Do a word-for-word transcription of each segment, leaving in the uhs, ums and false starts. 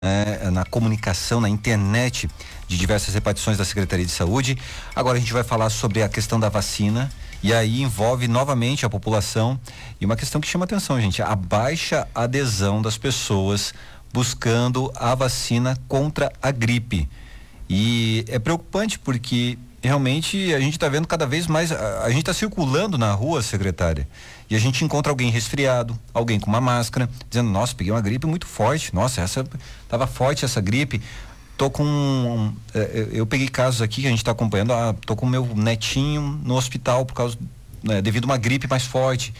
É, na comunicação, na internet de diversas repartições da Secretaria de Saúde. Agora a gente vai falar sobre a questão da vacina e aí envolve novamente a população e uma questão que chama atenção, gente, a baixa adesão das pessoas buscando a vacina contra a gripe. E é preocupante porque realmente a gente está vendo cada vez mais, a, a gente está circulando na rua, secretária, e a gente encontra alguém resfriado, alguém com uma máscara, dizendo, nossa, peguei uma gripe muito forte, nossa, essa tava forte essa gripe, tô com, um, eu, eu peguei casos aqui que a gente está acompanhando, ah, tô com meu netinho no hospital por causa, né, devido a uma gripe mais forte.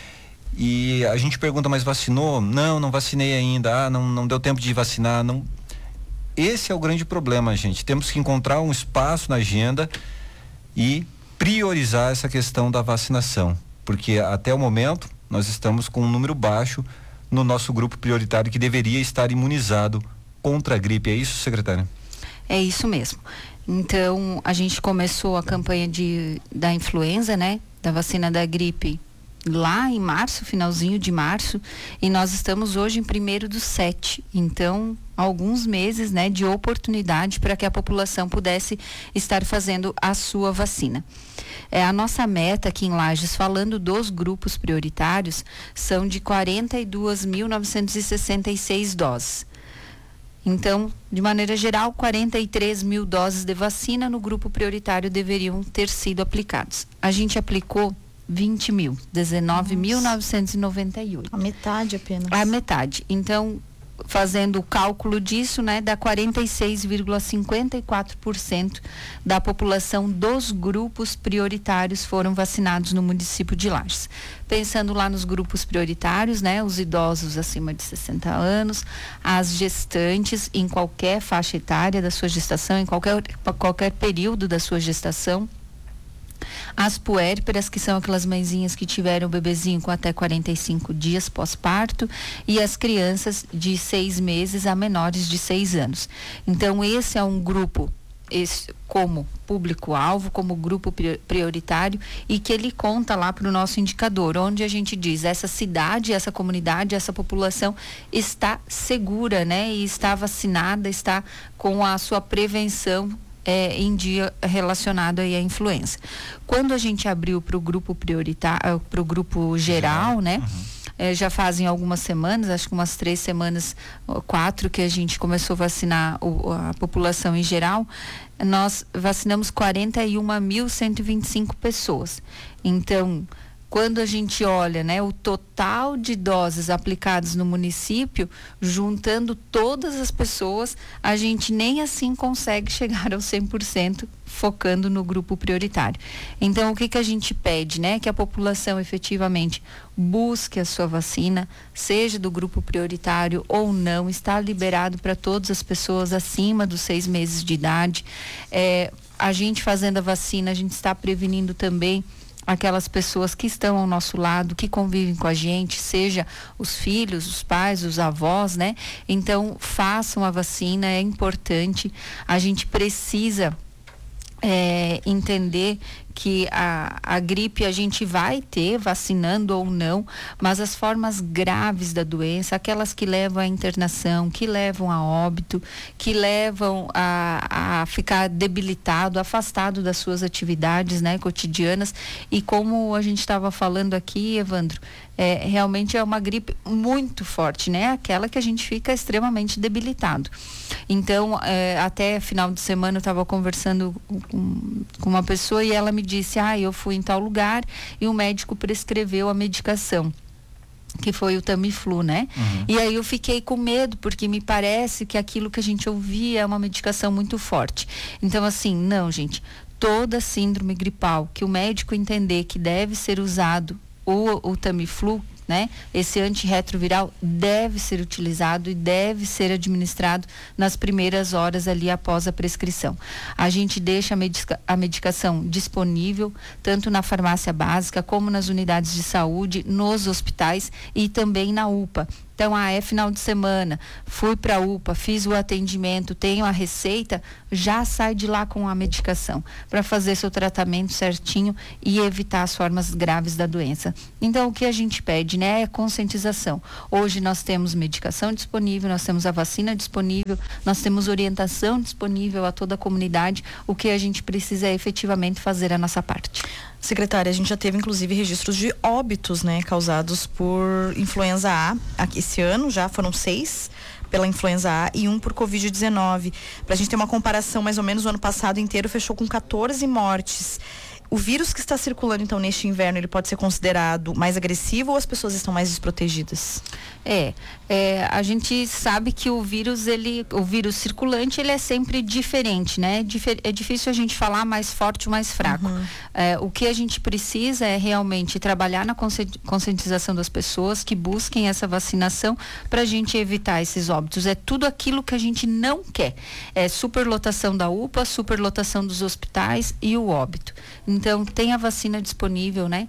E a gente pergunta, mas vacinou? Não, não vacinei ainda, ah, não, não deu tempo de vacinar, não. Esse é o grande problema, gente. Temos que encontrar um espaço na agenda e priorizar essa questão da vacinação, porque até o momento nós estamos com um número baixo no nosso grupo prioritário que deveria estar imunizado contra a gripe. É isso, secretária? É isso mesmo. Então, a gente começou a campanha de, da influenza, né? Da vacina da gripe lá em março, finalzinho de março, e nós estamos hoje em primeiro do sete. Então, alguns meses, né, de oportunidade para que a população pudesse estar fazendo a sua vacina. É, a nossa meta aqui em Lages, falando dos grupos prioritários, são de quarenta e duas mil novecentos e sessenta e seis doses. Então, de maneira geral, quarenta e três mil doses de vacina no grupo prioritário deveriam ter sido aplicados. A gente aplicou vinte mil, dezenove mil novecentos e noventa e oito. A metade apenas. A metade. Então, fazendo o cálculo disso, né, dá quarenta e seis vírgula cinquenta e quatro por cento da população dos grupos prioritários foram vacinados no município de Lages. Pensando lá nos grupos prioritários, né, os idosos acima de sessenta anos, as gestantes em qualquer faixa etária da sua gestação, em qualquer, qualquer período da sua gestação, as puérperas, que são aquelas mãezinhas que tiveram o bebezinho com até quarenta e cinco dias pós-parto, e as crianças de seis meses a menores de seis anos. Então, esse é um grupo, esse, como público-alvo, como grupo prioritário, e que ele conta lá para o nosso indicador, onde a gente diz, essa cidade, essa comunidade, essa população está segura, né? E está vacinada, está com a sua prevenção É, em dia relacionado aí à influenza. Quando a gente abriu para o grupo prioritário, para o grupo geral, né? Uhum. É, já fazem algumas semanas, acho que umas três semanas, quatro, que a gente começou a vacinar o, a população em geral, nós vacinamos quarenta e um mil cento e vinte e cinco pessoas. Então, quando a gente olha, né, o total de doses aplicadas no município, juntando todas as pessoas, a gente nem assim consegue chegar ao cem por cento focando no grupo prioritário. Então, o que que a gente pede, né? Que a população efetivamente busque a sua vacina, seja do grupo prioritário ou não, está liberado para todas as pessoas acima dos seis meses de idade. É, a gente fazendo a vacina, a gente está prevenindo também aquelas pessoas que estão ao nosso lado, que convivem com a gente, seja os filhos, os pais, os avós, né? Então, façam a vacina, é importante. A gente precisa é, entender que a, a gripe a gente vai ter, vacinando ou não, mas as formas graves da doença, aquelas que levam à internação, que levam a óbito, que levam a, a ficar debilitado, afastado das suas atividades, né, cotidianas, e como a gente estava falando aqui, Evandro, é, realmente é uma gripe muito forte, né, aquela que a gente fica extremamente debilitado. Então, é, até final de semana eu estava conversando com, com uma pessoa e ela me disse, ah, eu fui em tal lugar e o médico prescreveu a medicação, que foi o Tamiflu, né? Uhum. E aí eu fiquei com medo, porque me parece que aquilo que a gente ouvia é uma medicação muito forte. Então, assim, não, gente, toda síndrome gripal que o médico entender que deve ser usado o, o Tamiflu, né? Esse antirretroviral deve ser utilizado e deve ser administrado nas primeiras horas ali após a prescrição. A gente deixa a, medica, a medicação disponível tanto na farmácia básica como nas unidades de saúde, nos hospitais e também na U P A. Então, ah, é final de semana, fui para a U P A, fiz o atendimento, tenho a receita, já sai de lá com a medicação para fazer seu tratamento certinho e evitar as formas graves da doença. Então, o que a gente pede, né, é conscientização. Hoje nós temos medicação disponível, nós temos a vacina disponível, nós temos orientação disponível a toda a comunidade. O que a gente precisa é efetivamente fazer a nossa parte. Secretária, a gente já teve inclusive registros de óbitos, né, causados por influenza A. Aqui, esse ano já foram seis pela influenza A e um por covid dezenove. Para a gente ter uma comparação, mais ou menos o ano passado inteiro fechou com quatorze mortes. O vírus que está circulando então neste inverno, ele pode ser considerado mais agressivo ou as pessoas estão mais desprotegidas? É, é, a gente sabe que o vírus, ele, o vírus circulante, ele é sempre diferente, né? Difer, é difícil a gente falar mais forte ou mais fraco. Uhum. É, o que a gente precisa é realmente trabalhar na conscientização das pessoas que busquem essa vacinação para a gente evitar esses óbitos. É tudo aquilo que a gente não quer. É superlotação da U P A, superlotação dos hospitais e o óbito. Então, tem a vacina disponível, né?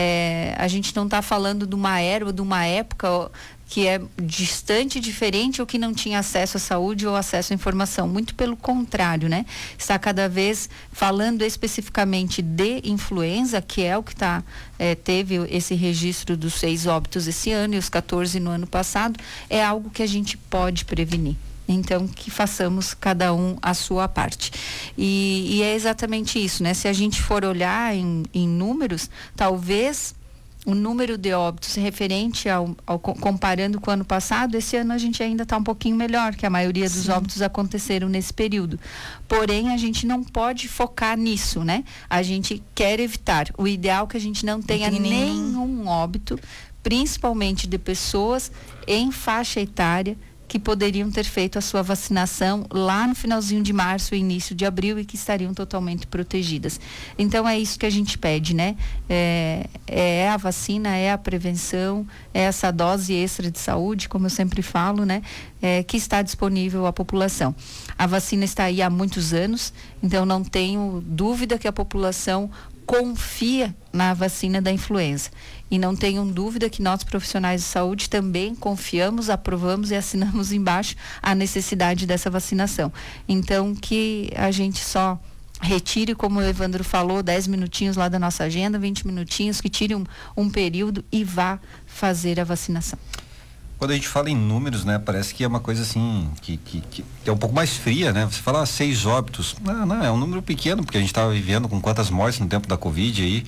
É, a gente não está falando de uma era ou de uma época que é distante, diferente ou que não tinha acesso à saúde ou acesso à informação. Muito pelo contrário, né? Está cada vez falando especificamente de influenza, que é o que tá, é, teve esse registro dos seis óbitos esse ano e os quatorze no ano passado, é algo que a gente pode prevenir. Então, que façamos cada um a sua parte. E, e é exatamente isso, né? Se a gente for olhar em, em números, talvez o número de óbitos referente ao, ao comparando com o ano passado, esse ano a gente ainda está um pouquinho melhor, que a maioria dos Sim. óbitos aconteceram nesse período. Porém, a gente não pode focar nisso, né? A gente quer evitar. O ideal é que a gente não tenha não nenhum. nenhum óbito, principalmente de pessoas em faixa etária que poderiam ter feito a sua vacinação lá no finalzinho de março e início de abril e que estariam totalmente protegidas. Então é isso que a gente pede, né? É, é a vacina, é a prevenção, é essa dose extra de saúde, como eu sempre falo, né? É, que está disponível à população. A vacina está aí há muitos anos, então não tenho dúvida que a população confia na vacina da influenza. E não tenham dúvida que nós, profissionais de saúde, também confiamos, aprovamos e assinamos embaixo a necessidade dessa vacinação. Então, que a gente só retire, como o Evandro falou, dez minutinhos lá da nossa agenda, vinte minutinhos, que tire um, um período e vá fazer a vacinação. Quando a gente fala em números, né, parece que é uma coisa assim, que, que, que é um pouco mais fria, né? Você fala ah, seis óbitos, não, não, é um número pequeno, porque a gente estava vivendo com quantas mortes no tempo da Covid aí,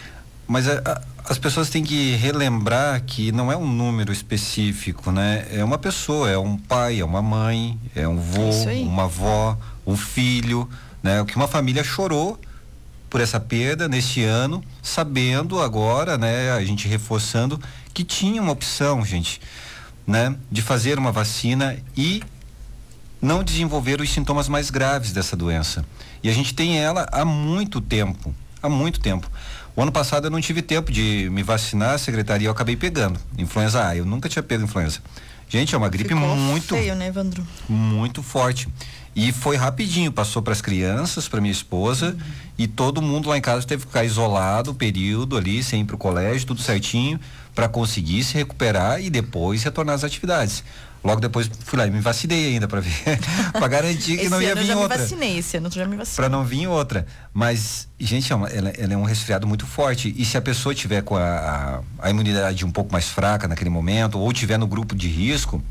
mas a, a, as pessoas têm que relembrar que não é um número específico, né? É uma pessoa, é um pai, é uma mãe, é um vô, uma avó, um filho, né? O que uma família chorou por essa perda neste ano, sabendo agora, né? A gente reforçando que tinha uma opção, gente, né, de fazer uma vacina e não desenvolver os sintomas mais graves dessa doença. E a gente tem ela há muito tempo, há muito tempo. O ano passado eu não tive tempo de me vacinar, a secretaria, eu acabei pegando influenza A. Eu nunca tinha pego influenza. Gente, é uma gripe Ficou muito feio, né, Evandro? Muito forte. E foi rapidinho, passou para as crianças, para minha esposa, uhum. e todo mundo lá em casa teve que ficar isolado o período ali, sem ir pro colégio, tudo certinho, para conseguir se recuperar e depois retornar às atividades. Logo depois fui lá e me vacinei ainda para ver, para garantir que não ia vir outra. Esse ano eu já me vacinei, esse ano eu já me vacinei. Para não vir outra. Mas, gente, é uma, ela, ela é um resfriado muito forte. E se a pessoa tiver com a, a, a imunidade um pouco mais fraca naquele momento, ou tiver no grupo de risco,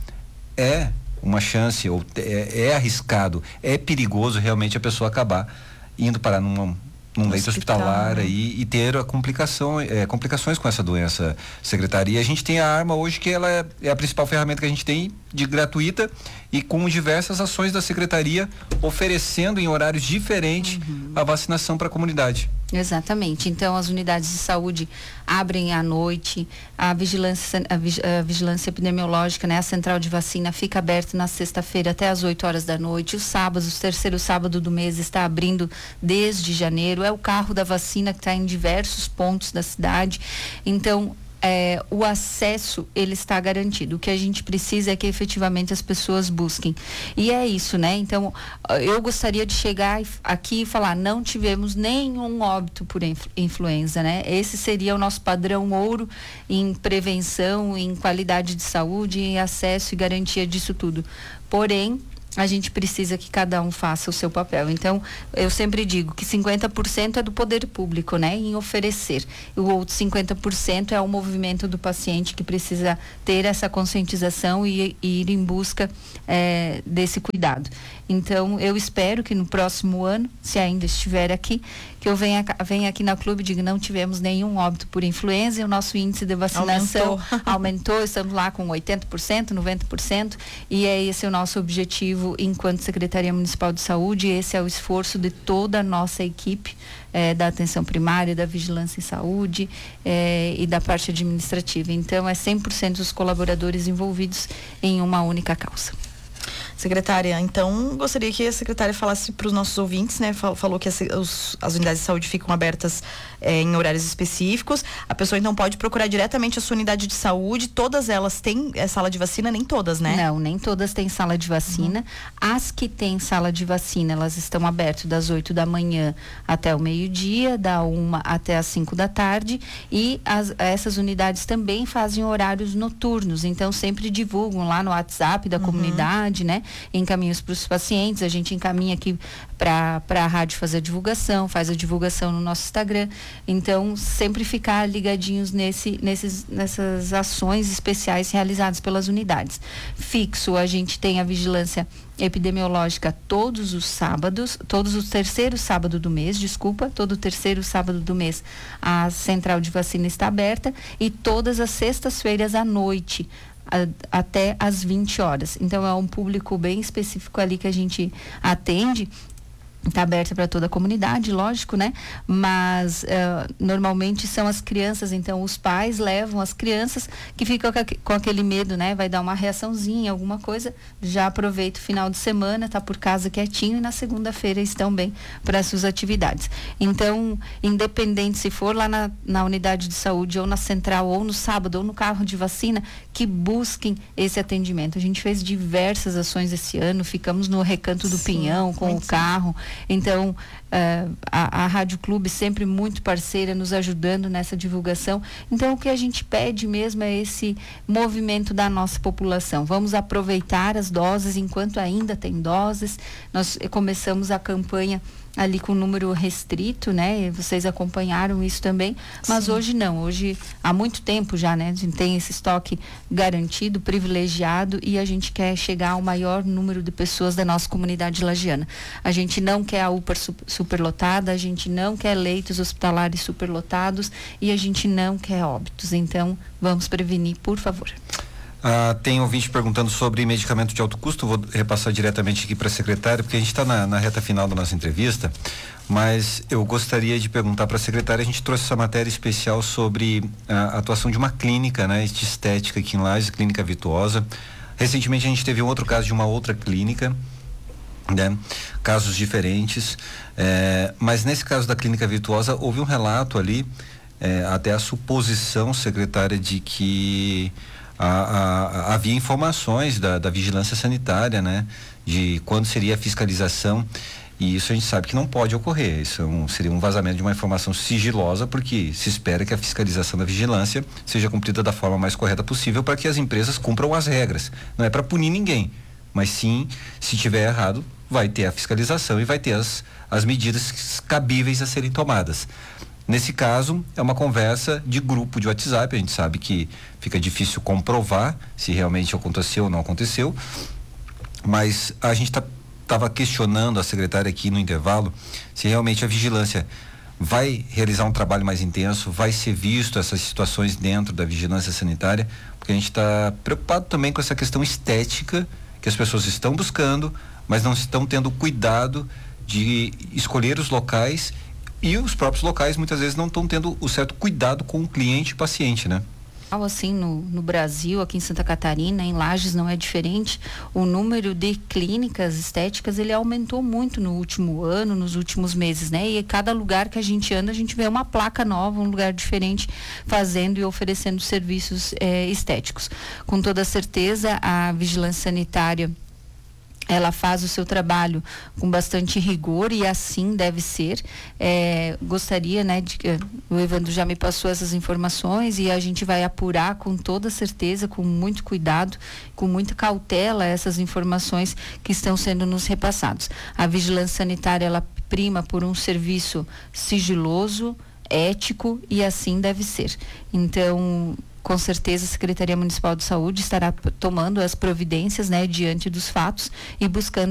é uma chance, ou é, é arriscado, é perigoso realmente a pessoa acabar indo parar numa num leito hospital, hospitalar, né? aí, e ter a complicação, é, complicações com essa doença, secretaria. A gente tem a arma hoje que ela é, é a principal ferramenta que a gente tem de gratuita e com diversas ações da secretaria oferecendo em horários diferentes uhum. a vacinação para a comunidade. Exatamente. Então as unidades de saúde abrem à noite, a vigilância, a, vig, a vigilância epidemiológica, né, a central de vacina fica aberta na sexta-feira até às oito horas da noite. Os sábados, o terceiro sábado do mês está abrindo desde janeiro. É o carro da vacina que está em diversos pontos da cidade. Então é, o acesso ele está garantido. O que a gente precisa é que efetivamente as pessoas busquem. E é isso, né? Então, eu gostaria de chegar aqui e falar, não tivemos nenhum óbito por influenza, né? Esse seria o nosso padrão ouro em prevenção, em qualidade de saúde, em acesso e garantia disso tudo. Porém, a gente precisa que cada um faça o seu papel. Então, eu sempre digo que cinquenta por cento é do poder público, né, em oferecer. E o outro cinquenta por cento é o movimento do paciente que precisa ter essa conscientização e, e ir em busca é, desse cuidado. Então, eu espero que no próximo ano, se ainda estiver aqui, que eu venha, venha aqui na clube e diga, não tivemos nenhum óbito por influenza e o nosso índice de vacinação aumentou, aumentou estamos lá com oitenta por cento, noventa por cento, e é esse o nosso objetivo enquanto Secretaria Municipal de Saúde. Esse é o esforço de toda a nossa equipe eh, da atenção primária, da vigilância em saúde eh, e da parte administrativa. Então, é cem por cento dos colaboradores envolvidos em uma única causa. Secretária, então gostaria que a secretária falasse para os nossos ouvintes, né? Falou que as, os, as unidades de saúde ficam abertas é, em horários específicos. A pessoa então pode procurar diretamente a sua unidade de saúde. Todas elas têm é, sala de vacina? Nem todas, né? Não, nem todas têm sala de vacina. Uhum. As que têm sala de vacina, elas estão abertas das oito da manhã até o meio-dia, da uma até as cinco da tarde. E as, essas unidades também fazem horários noturnos. Então sempre divulgam lá no WhatsApp da uhum. comunidade, né? Encaminhos para os pacientes, a gente encaminha aqui para a rádio fazer a divulgação, faz a divulgação no nosso Instagram. Então, sempre ficar ligadinhos nesse, nesses, nessas ações especiais realizadas pelas unidades. Fixo, a gente tem a vigilância epidemiológica todos os sábados, todos os terceiros sábados do mês, desculpa, todo o terceiro sábado do mês a central de vacina está aberta, e todas as sextas-feiras à noite, A, até às vinte horas. Então é um público bem específico ali que a gente atende. Está aberta para toda a comunidade, lógico, né? Mas uh, normalmente são as crianças, então os pais levam as crianças que ficam com aquele medo, né? Vai dar uma reaçãozinha, alguma coisa, já aproveita o final de semana, tá por casa quietinho, e na segunda-feira estão bem para as suas atividades. Então, independente se for lá na, na unidade de saúde, ou na central, ou no sábado, ou no carro de vacina, que busquem esse atendimento. A gente fez diversas ações esse ano, ficamos no Recanto do Sim, Pinhão com o carro. Então, uh, a, a Rádio Clube sempre muito parceira, nos ajudando nessa divulgação. Então, o que a gente pede mesmo é esse movimento da nossa população. Vamos aproveitar as doses enquanto ainda tem doses. Nós começamos a campanha ali com número restrito, né? Vocês acompanharam isso também, mas Sim. hoje não, hoje há muito tempo já, né? A gente tem esse estoque garantido, privilegiado, e a gente quer chegar ao maior número de pessoas da nossa comunidade lagiana. A gente não quer a U P A superlotada, a gente não quer leitos hospitalares superlotados, e a gente não quer óbitos. Então, vamos prevenir, por favor. Ah, tem ouvinte perguntando sobre medicamento de alto custo. Vou repassar diretamente aqui para a secretária, porque a gente está na, na reta final da nossa entrevista, mas eu gostaria de perguntar para a secretária. A gente trouxe essa matéria especial sobre a atuação de uma clínica, né, de estética aqui em Lages, Clínica Virtuosa. Recentemente a gente teve um outro caso de uma outra clínica, né, casos diferentes, eh, mas nesse caso da Clínica Virtuosa houve um relato ali, eh, até a suposição, secretária, de que A, a, havia informações da, da vigilância sanitária, né? De quando seria a fiscalização, e isso a gente sabe que não pode ocorrer. Isso é um, seria um vazamento de uma informação sigilosa, porque se espera que a fiscalização da vigilância seja cumprida da forma mais correta possível para que as empresas cumpram as regras. Não é para punir ninguém, mas sim, se tiver errado, vai ter a fiscalização e vai ter as, as medidas cabíveis a serem tomadas. Nesse caso, é uma conversa de grupo de WhatsApp. A gente sabe que fica difícil comprovar se realmente aconteceu ou não aconteceu, mas a gente estava tá, questionando a secretária aqui no intervalo se realmente a vigilância vai realizar um trabalho mais intenso, vai ser visto essas situações dentro da vigilância sanitária, porque a gente está preocupado também com essa questão estética que as pessoas estão buscando, mas não estão tendo cuidado de escolher os locais, e os próprios locais muitas vezes não estão tendo o certo cuidado com o cliente e paciente, né? Assim, no, no Brasil, aqui em Santa Catarina, em Lages não é diferente. O número de clínicas estéticas, ele aumentou muito no último ano, nos últimos meses, né? E cada lugar que a gente anda, a gente vê uma placa nova, um lugar diferente, fazendo e oferecendo serviços eh, estéticos. Com toda certeza, a vigilância sanitária, ela faz o seu trabalho com bastante rigor e assim deve ser. É, gostaria, né, de que o Evandro já me passou essas informações e a gente vai apurar com toda certeza, com muito cuidado, com muita cautela essas informações que estão sendo nos repassadas. A vigilância sanitária, ela prima por um serviço sigiloso, ético e assim deve ser. Então, com certeza a Secretaria Municipal de Saúde estará tomando as providências, né, diante dos fatos e buscando